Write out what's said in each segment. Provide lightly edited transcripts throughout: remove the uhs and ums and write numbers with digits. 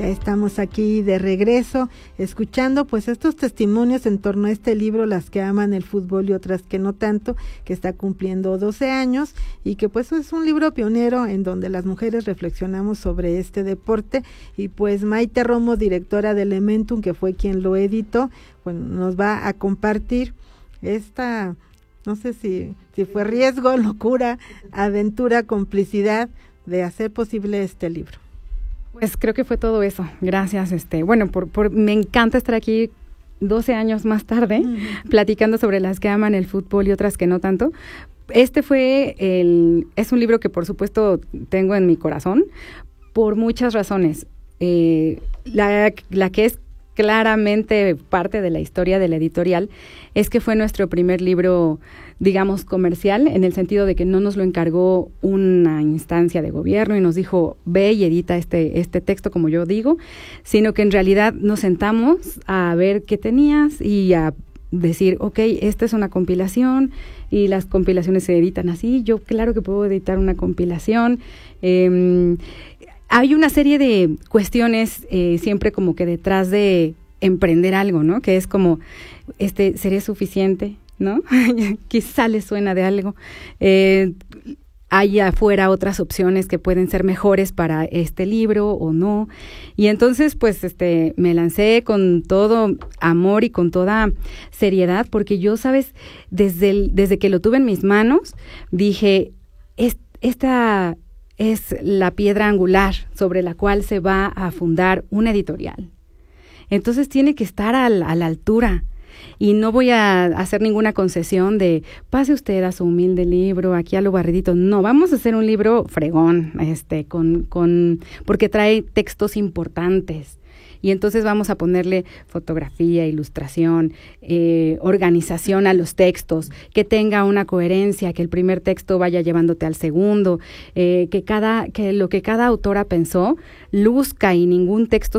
Ya estamos aquí de regreso, escuchando pues estos testimonios en torno a este libro, Las que aman el fútbol y otras que no tanto, que está cumpliendo 12 años y que pues es un libro pionero en donde las mujeres reflexionamos sobre este deporte. Y pues Maite Romo, directora de Elementum, que fue quien lo editó, bueno, nos va a compartir esta, no sé si fue riesgo, locura, aventura, complicidad de hacer posible este libro. Pues creo que fue todo eso. Gracias. Bueno, me encanta estar aquí 12 años más tarde, platicando sobre las que aman el fútbol y otras que no tanto. Es un libro que por supuesto tengo en mi corazón por muchas razones. La que es claramente parte de la historia de la editorial es que fue nuestro primer libro, digamos, comercial, en el sentido de que no nos lo encargó una instancia de gobierno y nos dijo, ve y edita este texto, como yo digo, sino que en realidad nos sentamos a ver qué tenías y a decir, ok, esta es una compilación y las compilaciones se editan así, yo claro que puedo editar una compilación. Hay una serie de cuestiones siempre como que detrás de emprender algo, ¿no? Que es como, ¿seré suficiente? ¿No? Quizá les suena de algo. Hay afuera otras opciones que pueden ser mejores para este libro o no. Y entonces, pues, me lancé con todo amor y con toda seriedad, porque yo, ¿sabes? Desde que lo tuve en mis manos, dije, esta es la piedra angular sobre la cual se va a fundar una editorial. Entonces tiene que estar a la altura. Y no voy a hacer ninguna concesión de pase usted a su humilde libro, aquí a lo barridito. No, vamos a hacer un libro fregón, porque trae textos importantes. Y entonces vamos a ponerle fotografía, ilustración, organización a los textos, que tenga una coherencia, que el primer texto vaya llevándote al segundo, que lo que cada autora pensó luzca y ningún texto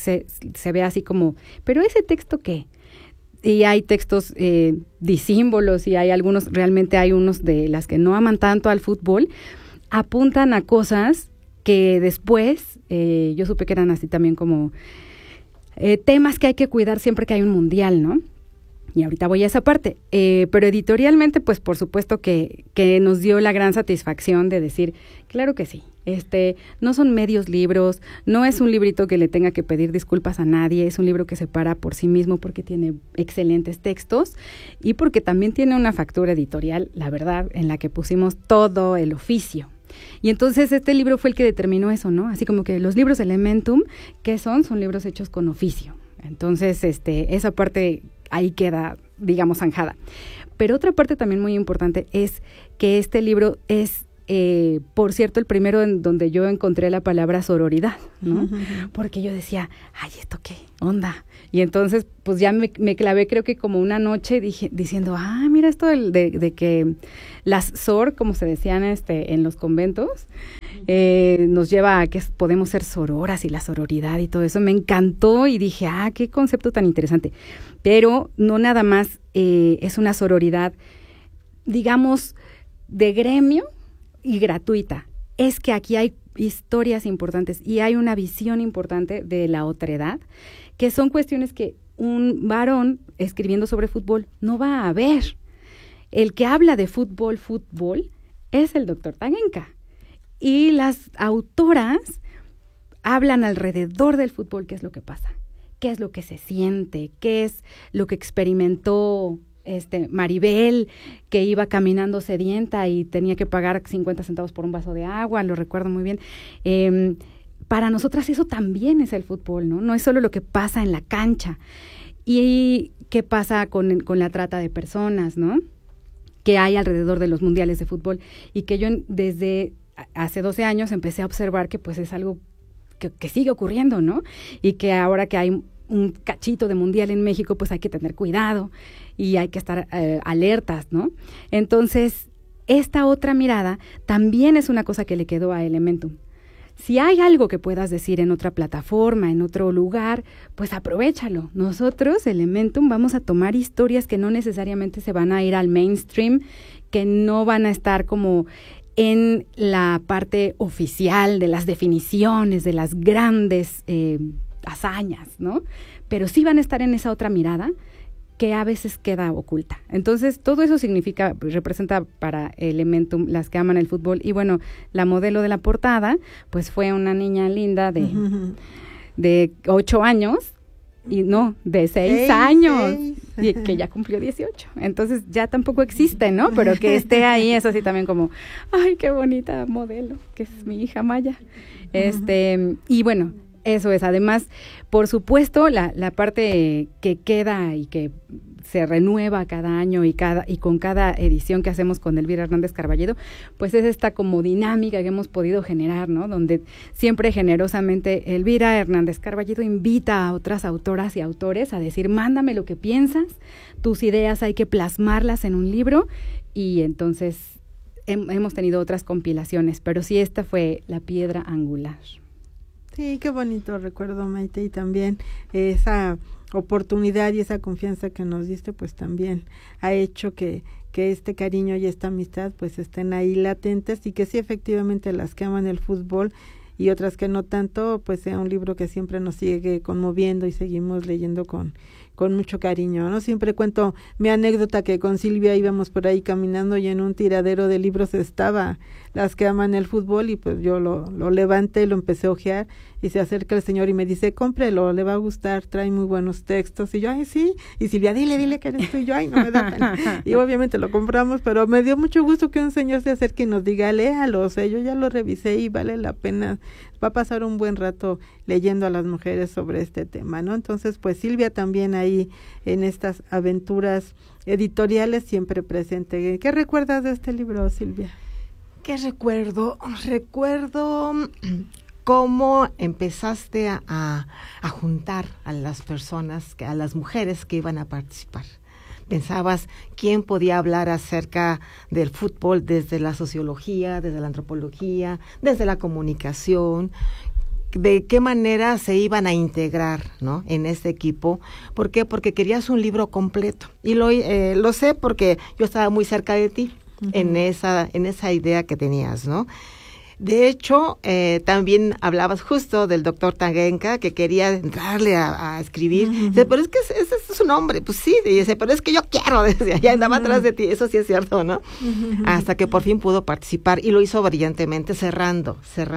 se vea así como, ¿pero ese texto qué? Y hay textos disímbolos y realmente hay unos de las que no aman tanto al fútbol, apuntan a cosas que después, yo supe que eran así también como temas que hay que cuidar siempre que hay un mundial, ¿no? Y ahorita voy a esa parte. Pero editorialmente, pues por supuesto que nos dio la gran satisfacción de decir, claro que sí, no son medios libros, no es un librito que le tenga que pedir disculpas a nadie, es un libro que se para por sí mismo porque tiene excelentes textos y porque también tiene una factura editorial, la verdad, en la que pusimos todo el oficio. Y entonces este libro fue el que determinó eso, ¿no? Así como que los libros Elementum, ¿qué son? Son libros hechos con oficio. Entonces, esa parte ahí queda, digamos, zanjada. Pero otra parte también muy importante es que este libro es, por cierto, el primero en donde yo encontré la palabra sororidad, ¿no? Porque yo decía, ay, ¿esto qué onda? Y entonces, pues ya me clavé, creo que como una noche diciendo, mira esto de que las sor, como se decían en los conventos, nos lleva a que podemos ser sororas y la sororidad y todo eso. Me encantó y dije, qué concepto tan interesante. Pero no nada más es una sororidad, digamos, de gremio y gratuita. Es que aquí hay historias importantes y hay una visión importante de la otredad, que son cuestiones que un varón escribiendo sobre fútbol no va a ver. El que habla de fútbol es el doctor Tagenka. Y las autoras hablan alrededor del fútbol, qué es lo que pasa, qué es lo que se siente, qué es lo que experimentó Maribel, que iba caminando sedienta y tenía que pagar 50 centavos por un vaso de agua, lo recuerdo muy bien. Para nosotras eso también es el fútbol, ¿no? No es solo lo que pasa en la cancha. Y qué pasa con la trata de personas, ¿no? Que hay alrededor de los mundiales de fútbol. Y que yo desde hace 12 años empecé a observar que pues es algo que sigue ocurriendo, ¿no? Y que ahora que hay un cachito de mundial en México, pues hay que tener cuidado y hay que estar alertas, ¿no? Entonces, esta otra mirada también es una cosa que le quedó a Elementum. Si hay algo que puedas decir en otra plataforma, en otro lugar, pues aprovéchalo. Nosotros, Elementum, vamos a tomar historias que no necesariamente se van a ir al mainstream, que no van a estar como en la parte oficial de las definiciones, de las grandes hazañas, ¿no? Pero sí van a estar en esa otra mirada que a veces queda oculta. Entonces, todo eso significa, pues, representa para Elementum, las que aman el fútbol. Y bueno, la modelo de la portada, pues fue una niña linda de 8 años, y no, de 6 años, y que ya cumplió 18. Entonces, ya tampoco existe, ¿no? Pero que esté ahí es así también como, ay, qué bonita modelo, que es mi hija Maya. Y bueno, eso es. Además, por supuesto, la parte que queda y que se renueva cada año y con cada edición que hacemos con Elvira Hernández Carballedo, pues es esta como dinámica que hemos podido generar, ¿no? Donde siempre generosamente Elvira Hernández Carballedo invita a otras autoras y autores a decir, mándame lo que piensas, tus ideas hay que plasmarlas en un libro, y entonces hemos tenido otras compilaciones, pero sí, esta fue la piedra angular. Sí, qué bonito recuerdo, Maite, y también esa oportunidad y esa confianza que nos diste, pues también ha hecho que este cariño y esta amistad pues estén ahí latentes, y que sí, efectivamente, las que aman el fútbol y otras que no tanto, pues sea un libro que siempre nos sigue conmoviendo y seguimos leyendo con mucho cariño, ¿no? Siempre cuento mi anécdota que con Silvia íbamos por ahí caminando y en un tiradero de libros estaba Las que aman el fútbol, y pues yo lo levanté, lo empecé a hojear, y se acerca el señor y me dice, cómprelo, le va a gustar, trae muy buenos textos. Y yo, ay, sí. Y Silvia, dile que eres tú. Y yo, ay, no me da pena. Y obviamente lo compramos, pero me dio mucho gusto que un señor se acerque y nos diga, léalo, o sea, yo ya lo revisé y vale la pena. Va a pasar un buen rato leyendo a las mujeres sobre este tema, ¿no? Entonces, pues Silvia también ahí en estas aventuras editoriales siempre presente. ¿Qué recuerdas de este libro, Silvia? ¿Qué recuerdo? Recuerdo cómo empezaste a juntar a las personas, a las mujeres que iban a participar. Pensabas quién podía hablar acerca del fútbol desde la sociología, desde la antropología, desde la comunicación, de qué manera se iban a integrar, ¿no?, en este equipo. ¿Por qué? Porque querías un libro completo. Y lo sé porque yo estaba muy cerca de ti, uh-huh, en esa idea que tenías, ¿no? De hecho, también hablabas justo del doctor Tangenka, que quería entrarle a escribir. Uh-huh. Dice, pero es que ese es su nombre. Pues sí, dice, pero es que yo quiero. Decía, ya andaba atrás de ti. Eso sí es cierto, ¿no? Uh-huh. Hasta que por fin pudo participar, y lo hizo brillantemente, cerrando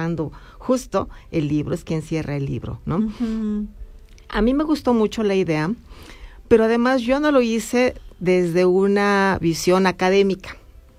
justo el libro. Es quien cierra el libro, ¿no? Uh-huh. A mí me gustó mucho la idea, pero además yo no lo hice desde una visión académica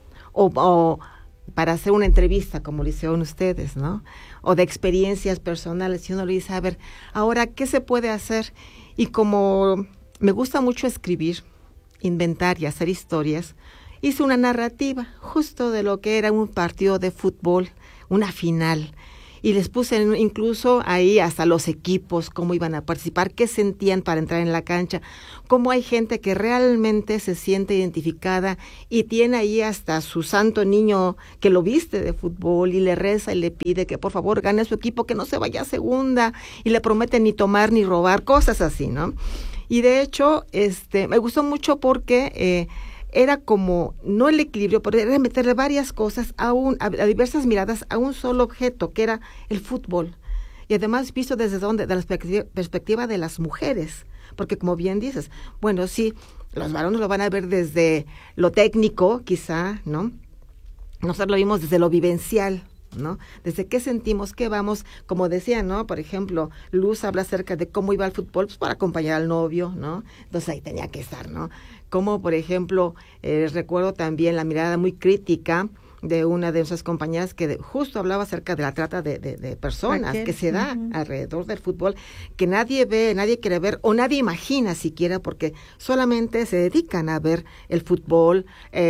o para hacer una entrevista como lo hicieron ustedes, ¿no? O de experiencias personales. Yo no lo hice, a ver, ahora, ¿qué se puede hacer? Y como me gusta mucho escribir, inventar y hacer historias, hice una narrativa justo de lo que era un partido de fútbol, una final. Y les puse incluso ahí hasta los equipos, cómo iban a participar, qué sentían para entrar en la cancha, cómo hay gente que realmente se siente identificada y tiene ahí hasta su santo niño que lo viste de fútbol y le reza y le pide que por favor gane su equipo, que no se vaya a segunda, y le promete ni tomar ni robar, cosas así, ¿no? Y de hecho, me gustó mucho porque era como, no el equilibrio, pero era meterle varias cosas a diversas miradas a un solo objeto, que era el fútbol. Y además visto desde dónde, de la perspectiva de las mujeres. Porque como bien dices, bueno, sí, los varones lo van a ver desde lo técnico, quizá, ¿no? Nosotros lo vimos desde lo vivencial, ¿no? Desde qué sentimos, qué vamos, como decía, ¿no? Por ejemplo, Luz habla acerca de cómo iba al fútbol, pues para acompañar al novio, ¿no? Entonces ahí tenía que estar, ¿no? Como, por ejemplo, recuerdo también la mirada muy crítica de una de esas compañeras que justo hablaba acerca de la trata de personas que se da uh-huh. alrededor del fútbol, que nadie ve, nadie quiere ver o nadie imagina siquiera, porque solamente se dedican a ver el fútbol,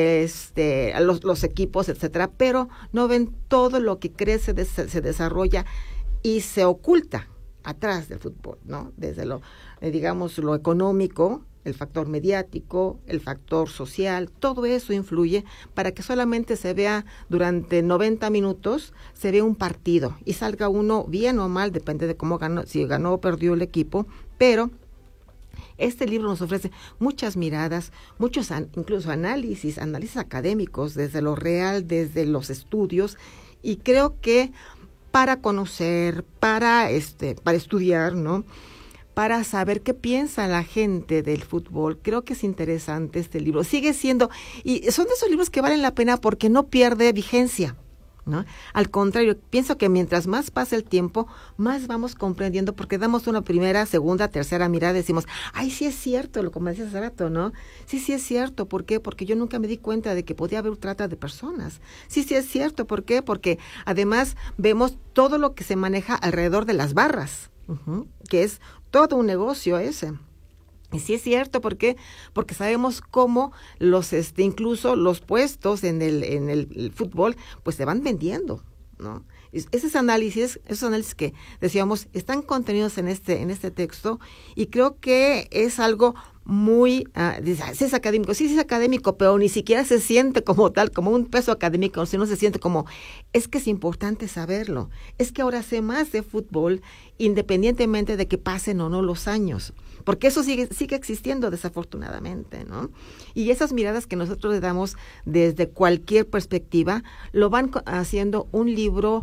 los equipos, etcétera, pero no ven todo lo que crece, se desarrolla y se oculta atrás del fútbol, ¿no? Desde lo económico, el factor mediático, el factor social, todo eso influye para que solamente se vea durante 90 minutos, se vea un partido y salga uno bien o mal, depende de cómo ganó, si ganó o perdió el equipo, pero este libro nos ofrece muchas miradas, muchos incluso análisis académicos desde lo real, desde los estudios, y creo que para conocer, para estudiar, ¿no?, para saber qué piensa la gente del fútbol, creo que es interesante este libro. Sigue siendo, y son de esos libros que valen la pena porque no pierde vigencia, ¿no? Al contrario, pienso que mientras más pasa el tiempo, más vamos comprendiendo, porque damos una primera, segunda, tercera mirada y decimos, ay, sí es cierto, como decías hace rato, ¿no? Sí es cierto. ¿Por qué? Porque yo nunca me di cuenta de que podía haber trata de personas. Sí es cierto. ¿Por qué? Porque además vemos todo lo que se maneja alrededor de las barras, que es todo un negocio ese. Y sí es cierto, ¿por qué? Porque sabemos cómo los incluso los puestos en el fútbol pues se van vendiendo, ¿no? Esos análisis que decíamos están contenidos en este texto, y creo que es algo muy, sí es académico, pero ni siquiera se siente como tal, como un peso académico, sino se siente como, es que es importante saberlo, es que ahora sé más de fútbol, independientemente de que pasen o no los años, porque eso sigue existiendo desafortunadamente, ¿no? Y esas miradas que nosotros le damos desde cualquier perspectiva, lo van haciendo un libro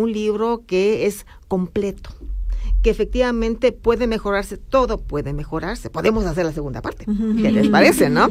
que es completo, que efectivamente puede mejorarse, todo puede mejorarse. Podemos hacer la segunda parte, ¿qué les parece, no?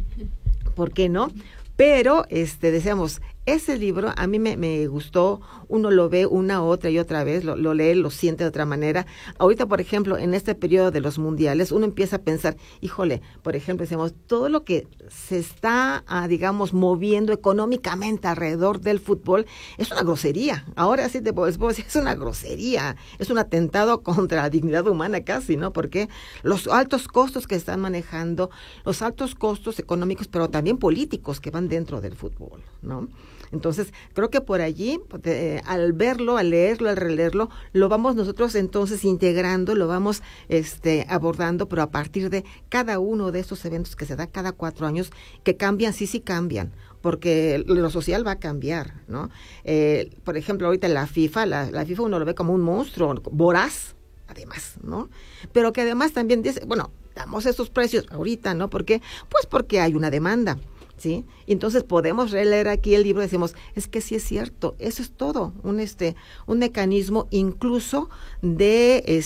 ¿Por qué no? Pero, decíamos, ese libro a mí me gustó, uno lo ve una, otra y otra vez, lo lee, lo siente de otra manera. Ahorita, por ejemplo, en este periodo de los mundiales, uno empieza a pensar, híjole, por ejemplo, decíamos, todo lo que se está, digamos, moviendo económicamente alrededor del fútbol es una grosería. Ahora sí te puedo decir, es una grosería, es un atentado contra la dignidad humana casi, ¿no? Porque los altos costos que están manejando, los altos costos económicos, pero también políticos que van dentro del fútbol, ¿no? Entonces, creo que por allí, al verlo, al leerlo, al releerlo, lo vamos nosotros entonces integrando, lo vamos abordando, pero a partir de cada uno de estos eventos que se da cada 4 años, que cambian, sí cambian, porque lo social va a cambiar, ¿no? Por ejemplo, ahorita la FIFA uno lo ve como un monstruo voraz, además, ¿no? Pero que además también dice, bueno, damos estos precios ahorita, ¿no? ¿Por qué? Pues porque hay una demanda, ¿sí? Y entonces podemos releer aquí el libro y decimos, es que sí es cierto, eso es todo, un mecanismo incluso de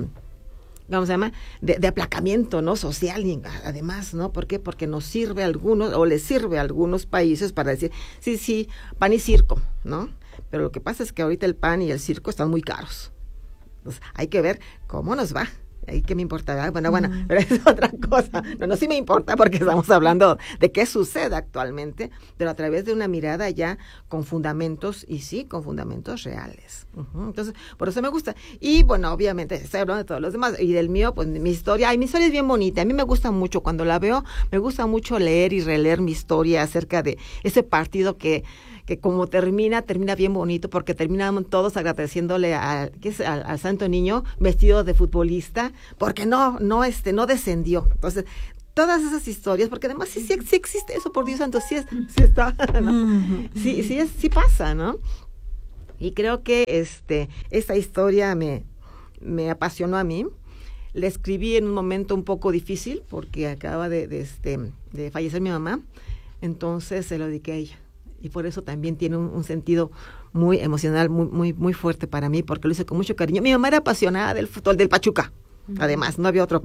¿cómo se llama? De aplacamiento, ¿no? Social, y además, ¿no? ¿Por qué? Porque nos sirve a algunos, o les sirve a algunos países para decir, sí, pan y circo, ¿no? Pero lo que pasa es que ahorita el pan y el circo están muy caros. Entonces, hay que ver cómo nos va. ¿Y qué me importa? Bueno, pero es otra cosa. No, sí me importa porque estamos hablando de qué sucede actualmente, pero a través de una mirada ya con fundamentos, y sí, con fundamentos reales. Entonces, por eso me gusta. Y bueno, obviamente, estoy hablando de todos los demás. Y del mío, pues mi historia es bien bonita. A mí me gusta mucho, cuando la veo, me gusta mucho leer y releer mi historia acerca de ese partido que como termina bien bonito, porque terminamos todos agradeciéndole al Santo Niño vestido de futbolista, porque no descendió. Entonces, todas esas historias, porque además sí existe eso, por Dios santo, sí está, ¿no? Sí pasa, ¿no? Y creo que esta historia me apasionó a mí. La escribí en un momento un poco difícil, porque acaba de fallecer mi mamá, entonces se lo dediqué a ella. Y por eso también tiene un sentido muy emocional, muy, muy fuerte para mí, porque lo hice con mucho cariño. Mi mamá era apasionada del fútbol del Pachuca. Además, no había otro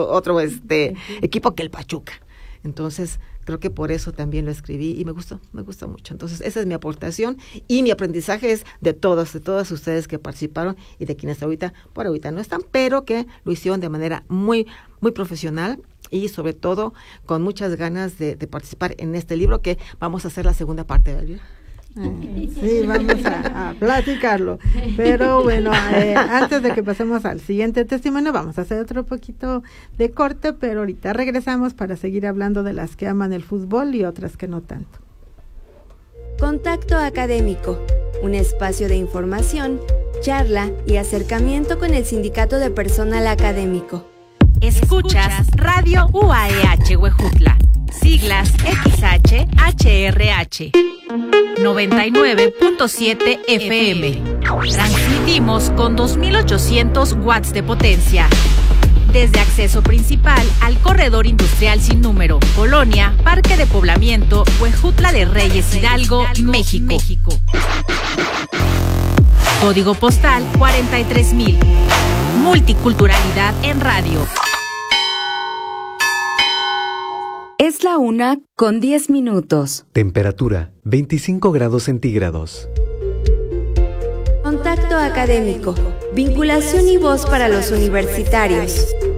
equipo que el Pachuca. Entonces, creo que por eso también lo escribí y me gustó mucho. Entonces, esa es mi aportación, y mi aprendizaje es de todas ustedes que participaron y de quienes ahorita no están, pero que lo hicieron de manera muy, muy profesional, y sobre todo con muchas ganas de participar en este libro, que vamos a hacer la segunda parte del libro. Sí, vamos a platicarlo. Pero bueno, antes de que pasemos al siguiente testimonio, vamos a hacer otro poquito de corte, pero ahorita regresamos para seguir hablando de las que aman el fútbol y otras que no tanto. Contacto Académico, un espacio de información, charla y acercamiento con el Sindicato de Personal Académico. Escuchas Radio UAEH Huejutla, siglas XH-HRH, 99.7 FM. Transmitimos con 2.800 watts de potencia. desde acceso principal al corredor industrial sin número, Colonia, Parque de Poblamiento, Huejutla de Reyes, Hidalgo, México. Código postal 43,000. Multiculturalidad en radio. Es la 1:10. Temperatura 25 grados centígrados. Contacto académico. Vinculación y voz para los universitarios.